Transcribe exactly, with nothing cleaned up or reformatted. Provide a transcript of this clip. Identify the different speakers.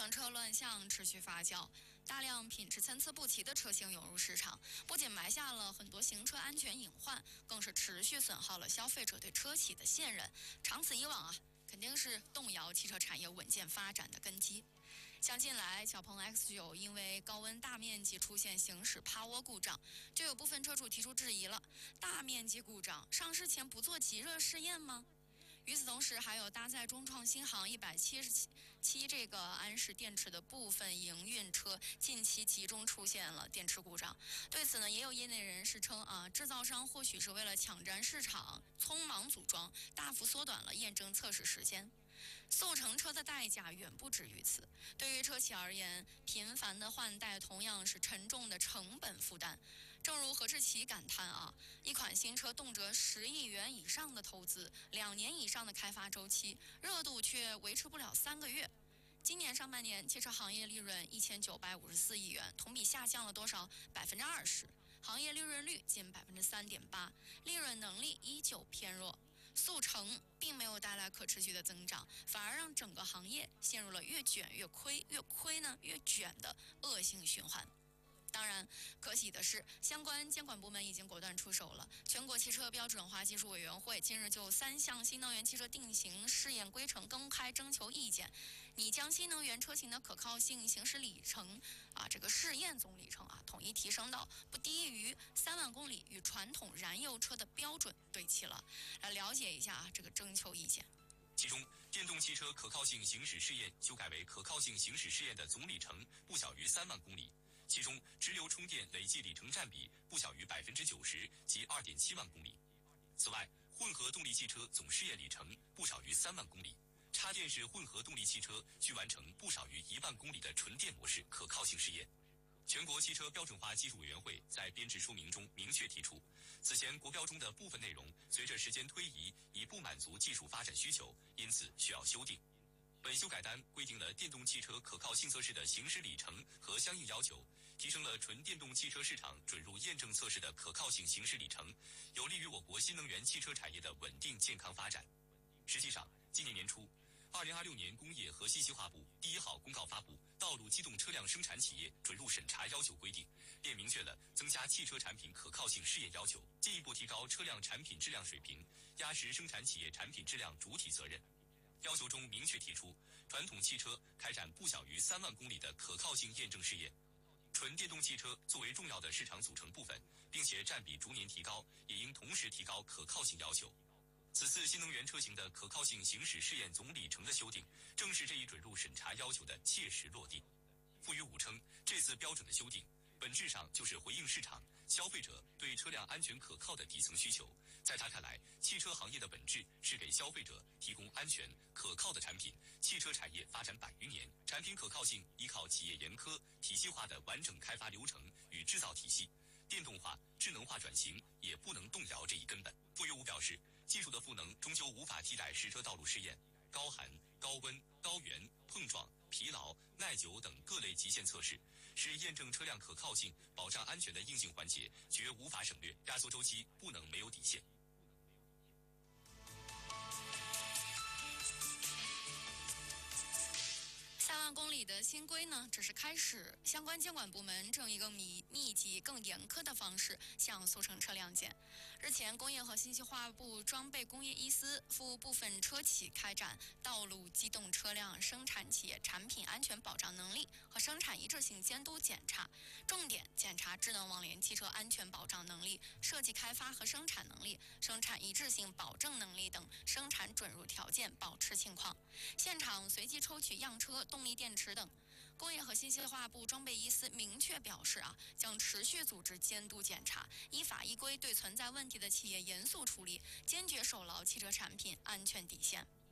Speaker 1: 成车乱象持续发酵，大量品质参差不齐的车型涌入市场，不仅埋下了很多行车安全隐患，更是持续损耗了消费者对车企的信任。长此以往啊，肯定是动摇汽车产业稳健发展的根基。像近来小鹏 X 九因为高温大面积出现行驶趴窝故障，就有部分车主提出质疑了：大面积故障，上市前不做极热试验吗？与此同时，还有搭载中创新航一百七十七这个安氏电池的部分营运车，近期集中出现了电池故障。对此呢，也有业内人士称啊，制造商或许是为了抢占市场，匆忙组装，大幅缩短了验证测试时间。速成车的代价远不止于此。对于车企而言，频繁的换代同样是沉重的成本负担。正如何志奇感叹啊，一款新车动辄十亿元以上的投资，两年以上的开发周期，热度却维持不了三个月。今年上半年，汽车行业利润一千九百五十四亿元，同比下降了多少？百分之二十，行业利润率仅百分之三点八，利润能力依旧偏弱。速成并没有带来可持续的增长，反而让整个行业陷入了越卷越亏，越亏呢越卷的恶性循环。当然，可喜的是，相关监管部门已经果断出手了。全国汽车标准化技术委员会近日就三项新能源汽车定型试验规程公开征求意见，拟将新能源车型的可靠性行驶里程啊，这个试验总里程啊，统一提升到不低于三万公里，与传统燃油车的标准对齐了。来了解一下啊，这个征求意见。
Speaker 2: 其中，电动汽车可靠性行驶试验修改为可靠性行驶试验的总里程不小于三万公里。其中，直流充电累计里程占比不小于百分之九十，即二点七万公里。此外，混合动力汽车总试验里程不少于三万公里，插电式混合动力汽车需完成不少于一万公里的纯电模式可靠性试验。全国汽车标准化技术委员会在编制说明中明确提出，此前国标中的部分内容随着时间推移已不满足技术发展需求，因此需要修订。本修改单规定了电动汽车可靠性测试的行驶里程和相应要求，提升了纯电动汽车市场准入验证测试的可靠性行驶里程，有利于我国新能源汽车产业的稳定健康发展。实际上，今年年初，二零二六年工业和信息化部第一号公告发布《道路机动车辆生产企业准入审查要求规定》，便明确了增加汽车产品可靠性试验要求，进一步提高车辆产品质量水平，压实生产企业产品质量主体责任。要求中明确提出，传统汽车开展不小于三万公里的可靠性验证试验，纯电动汽车作为重要的市场组成部分，并且占比逐年提高，也应同时提高可靠性要求。此次新能源车型的可靠性行驶试验总里程的修订，正是这一准入审查要求的切实落地。傅于武称，这次标准的修订本质上就是回应市场消费者对车辆安全可靠的底层需求。在他看来，汽车行业的本质是给消费者提供安全可靠的产品。汽车产业发展百余年，产品可靠性依靠企业严苛体系化的完整开发流程与制造体系，电动化、智能化转型也不能动摇这一根本。傅于武表示，技术的赋能终究无法替代实车道路试验，高寒、高温、高原、碰撞、疲劳、耐久等各类极限测试，是验证车辆可靠性、保障安全的硬性环节，绝无法省略。压缩周期不能没有底线。
Speaker 1: 三万公里的新规呢，只是开始，相关监管部门正以更密密集、更严苛的方式向速成车亮剑。日前，工业和信息化部装备工业一司赴部分车企开展道路机动车辆生产企业产品安全保障能力和生产一致性监督检查，重点检查智能网联汽车安全保障能力、设计开发和生产能力、生产一致性保证能力等生产准入条件保持情况。现场随机抽取样车、动力电池等。工业和信息化部装备一司明确表示啊，将持续组织监督检查，依法依规对存在问题的企业严肃处理，坚决守牢汽车产品安全底线。